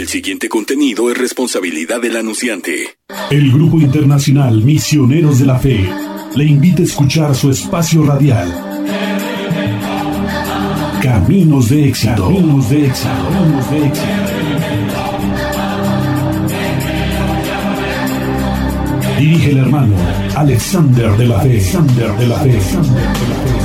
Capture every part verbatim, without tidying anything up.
El siguiente contenido es responsabilidad del anunciante. El Grupo Internacional Misioneros de la Fe le invita a escuchar su espacio radial Caminos de Éxito. Caminos de Éxito. Caminos de Éxito. Dirige el hermano Alexander de la Fe. Alexander de la Fe. Alexander de la Fe.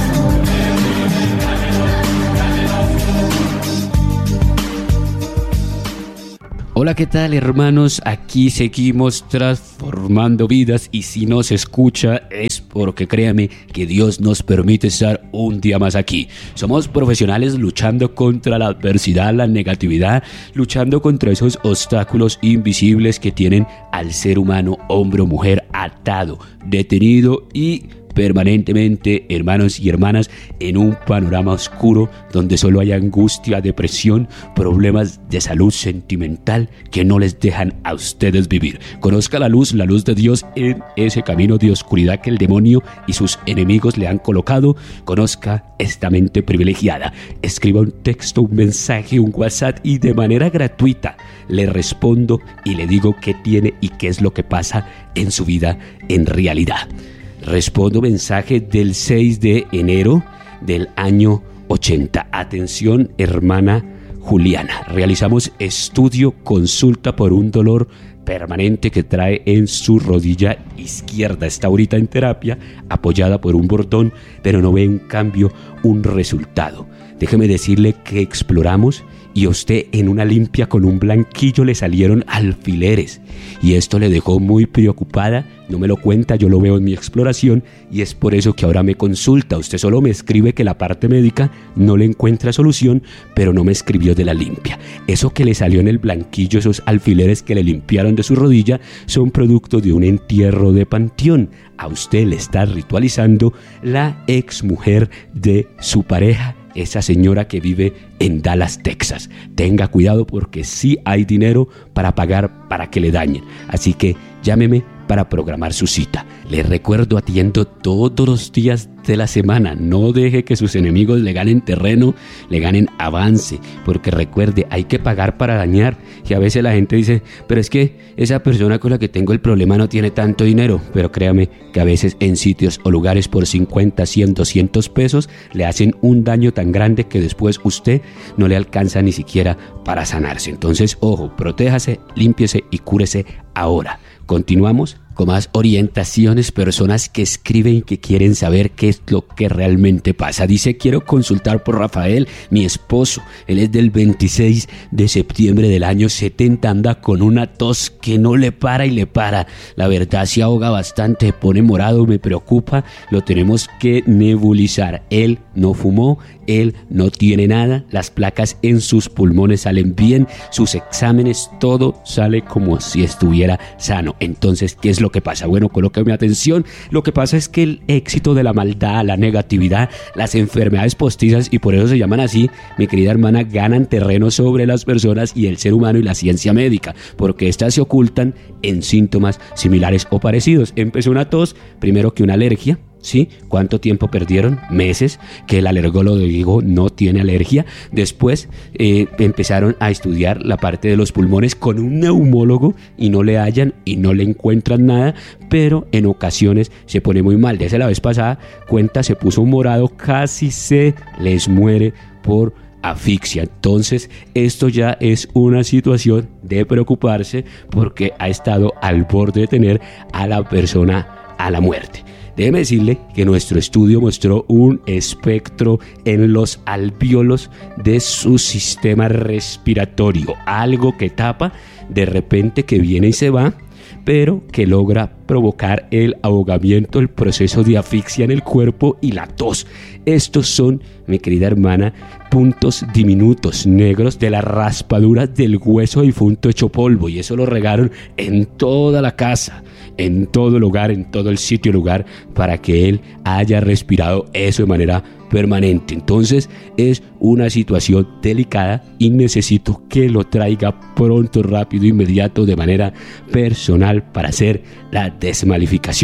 Hola, ¿qué tal, hermanos? Aquí seguimos transformando vidas, y si nos escucha es porque créame que Dios nos permite estar un día más aquí. Somos profesionales luchando contra la adversidad, la negatividad, luchando contra esos obstáculos invisibles que tienen al ser humano, hombre o mujer, atado, detenido y permanentemente, hermanos y hermanas, en un panorama oscuro donde solo hay angustia, depresión, problemas de salud sentimental que no les dejan a ustedes vivir. Conozca la luz, la luz de Dios en ese camino de oscuridad que el demonio y sus enemigos le han colocado. Conozca esta mente privilegiada. Escriba un texto, un mensaje, un WhatsApp y de manera gratuita le respondo y le digo qué tiene y qué es lo que pasa en su vida en realidad. Respondo mensaje del seis de enero del año ochenta. Atención, hermana Juliana. Realizamos estudio, consulta por un dolor permanente que trae en su rodilla izquierda. Está ahorita en terapia, apoyada por un bordón, pero no ve un cambio, un resultado. Déjeme decirle que exploramos y a usted en una limpia con un blanquillo le salieron alfileres y esto le dejó muy preocupada. No me lo cuenta, yo lo veo en mi exploración y es por eso que ahora me consulta. Usted solo me escribe que la parte médica no le encuentra solución, pero no me escribió de la limpia. Eso que le salió en el blanquillo, esos alfileres que le limpiaron de su rodilla, son producto de un entierro de panteón. A usted le está ritualizando la exmujer de su pareja, esa señora que vive en Dallas, Texas. Tenga cuidado porque sí hay dinero para pagar para que le dañen. Así que llámeme para programar su cita. Les recuerdo, atiendo todos los días de la semana. No deje que sus enemigos le ganen terreno, le ganen avance, porque recuerde, hay que pagar para dañar. Y a veces la gente dice, pero es que esa persona con la que tengo el problema no tiene tanto dinero. Pero créame que a veces en sitios o lugares por cincuenta, cien, doscientos pesos le hacen un daño tan grande que después usted no le alcanza ni siquiera para sanarse. Entonces, ojo, protéjase, límpiese y cúrese ahora. Continuamos con más orientaciones, personas que escriben y que quieren saber qué es lo que realmente pasa. Dice, quiero consultar por Rafael, mi esposo. Él es del veintiséis de septiembre del año setenta, anda con una tos que no le para y le para. La verdad se ahoga bastante, se pone morado, me preocupa, lo tenemos que nebulizar. Él no fumó, él no tiene nada, las placas en sus pulmones salen bien, sus exámenes, todo sale como si estuviera sano. Entonces, ¿qué es lo que pasa? Bueno, colóqueme atención. Lo que pasa es que el éxito de la maldad, la negatividad, las enfermedades postizas, y por eso se llaman así, mi querida hermana, ganan terreno sobre las personas y el ser humano y la ciencia médica, porque estas se ocultan en síntomas similares o parecidos. Empezó una tos, primero que una alergia. ¿Sí? ¿Cuánto tiempo perdieron? Meses, que el alergólogo dijo no tiene alergia. Después eh, empezaron a estudiar la parte de los pulmones con un neumólogo y no le hallan y no le encuentran nada, pero en ocasiones se pone muy mal. Desde la vez pasada, cuenta, se puso morado, casi se les muere por asfixia. Entonces, esto ya es una situación de preocuparse porque ha estado al borde de tener a la persona a la muerte. Déjeme decirle que nuestro estudio mostró un espectro en los alvéolos de su sistema respiratorio, algo que tapa de repente, que viene y se va, pero que logra provocar el ahogamiento, el proceso de asfixia en el cuerpo y la tos. Estos son, mi querida hermana, puntos diminutos negros de las raspaduras del hueso difunto hecho polvo, y eso lo regaron en toda la casa, en todo lugar, en todo el sitio lugar, para que él haya respirado eso de manera permanente. Entonces es una situación delicada y necesito que lo traiga pronto, rápido, inmediato, de manera personal, para hacer la desmalificación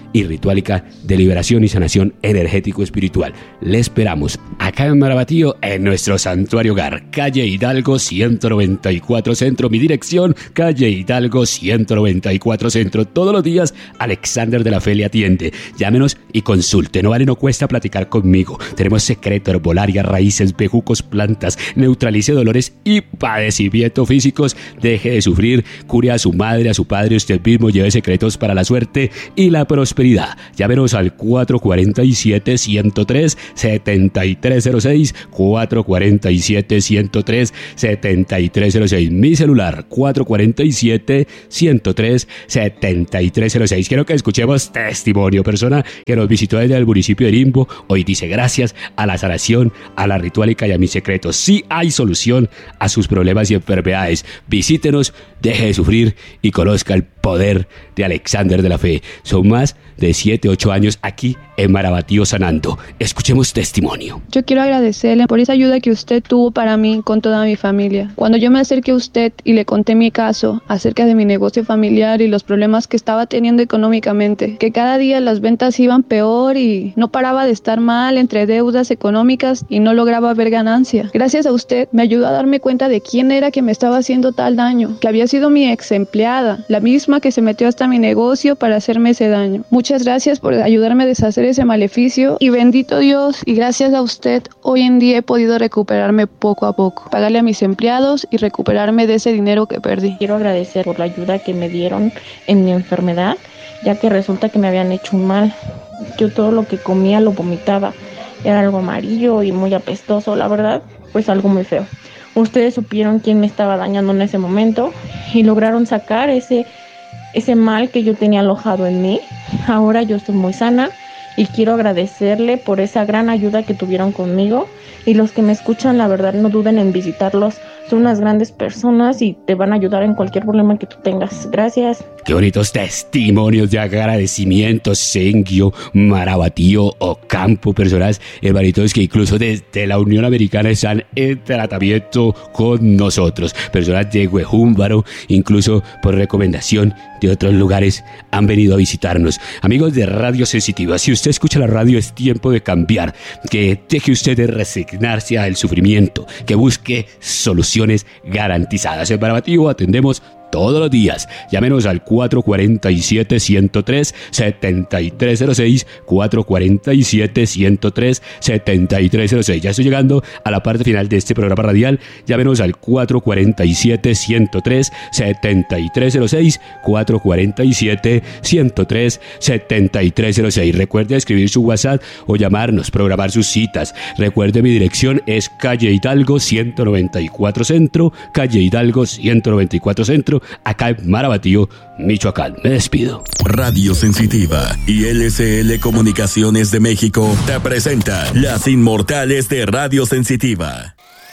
y Ritualica de liberación y sanación energético-espiritual. Le esperamos acá en Marabatío, en nuestro santuario hogar, calle Hidalgo ciento noventa y cuatro Centro. Mi dirección, calle Hidalgo ciento noventa y cuatro Centro. Todos los días, Alexander de la Fe le atiende. Llámenos y consulte. No vale, no cuesta platicar conmigo. Tenemos secreto, herbolaria, raíces, bejucos, plantas, neutralice dolores y padecimientos físicos. Deje de sufrir, cure a su madre, a su padre, usted mismo, lleve secretos para la suerte y la prosperidad. Llámenos al cuatro cuatro siete, uno cero tres, siete tres cero seis, cuatro cuatro siete, uno cero tres, siete tres cero seis. Mi celular, cuatro cuatro siete, uno cero tres, siete tres cero seis. Quiero que escuchemos testimonio. Persona que nos visitó desde el municipio de Limbo, hoy dice: gracias a la sanación, a la Ritualica y a mis secretos, sí hay solución a sus problemas y enfermedades. Visítenos, deje de sufrir y conozca el poder de Alexander de la Fe. Son más de siete, ocho años aquí en Marabatío sanando. Escuchemos testimonio. Yo quiero agradecerle por esa ayuda que usted tuvo para mí con toda mi familia. Cuando yo me acerqué a usted y le conté mi caso acerca de mi negocio familiar y los problemas que estaba teniendo económicamente, que cada día las ventas iban peor y no paraba de estar mal entre deudas económicas y no lograba ver ganancia. Gracias a usted me ayudó a darme cuenta de quién era que me estaba haciendo tal daño, que había sido mi ex empleada, la misma que se metió hasta mi negocio para hacerme ese daño. Muchas gracias por ayudarme a deshacer ese maleficio y bendito Dios, y gracias a usted hoy en día he podido recuperarme poco a poco, pagarle a mis empleados y recuperarme de ese dinero que perdí. Quiero agradecer por la ayuda que me dieron en mi enfermedad, ya que resulta que me habían hecho un mal. Yo todo lo que comía lo vomitaba, era algo amarillo y muy apestoso, la verdad, pues algo muy feo. Ustedes supieron quién me estaba dañando en ese momento y lograron sacar ese, ese mal que yo tenía alojado en mí. Ahora yo estoy muy sana y quiero agradecerle por esa gran ayuda que tuvieron conmigo. Y los que me escuchan, la verdad, no duden en visitarlos. Son unas grandes personas y te van a ayudar en cualquier problema que tú tengas. Gracias. Qué bonitos testimonios de agradecimiento, Sengio, Marabatío, Ocampo, personas, hermanitos que incluso desde la Unión Americana están en tratamiento con nosotros. Personas de Huejúmbaro, incluso por recomendación de otros lugares, han venido a visitarnos. Amigos de Radio Sensitiva, si usted escucha la radio, es tiempo de cambiar. Que deje usted de resignarse al sufrimiento, que busque soluciones garantizadas. En Marabatío atendemos todos los días. Llámenos al cuatro cuatro siete, uno cero tres, siete tres cero seis, cuatro cuatro siete, uno cero tres, siete tres cero seis. Ya estoy llegando a la parte final de este programa radial. Llámenos al cuatro cuatro siete, uno cero tres, siete tres cero seis, cuatro cuatro siete, uno cero tres, siete tres cero seis. Recuerde escribir su WhatsApp o llamarnos, programar sus citas. Recuerde, mi dirección es calle Hidalgo ciento noventa y cuatro Centro, calle Hidalgo ciento noventa y cuatro Centro, acá en Marabatío, Michoacán. Me despido. Radio Sensitiva y L S L Comunicaciones de México te presenta Las Inmortales de Radio Sensitiva.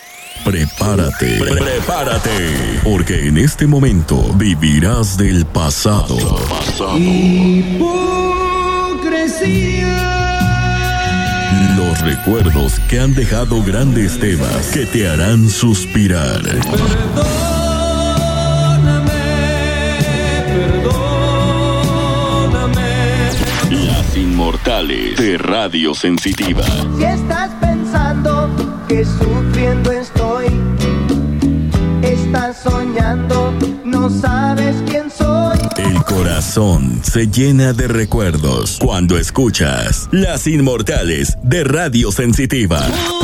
Prepárate, pre- prepárate, porque en este momento vivirás del pasado. Hipocresía. Los recuerdos que han dejado grandes temas que te harán suspirar. Las Inmortales de Radio Sensitiva. Si estás pensando que sufriendo estoy, estás soñando, no sabes quién soy. El corazón se llena de recuerdos cuando escuchas Las Inmortales de Radio Sensitiva.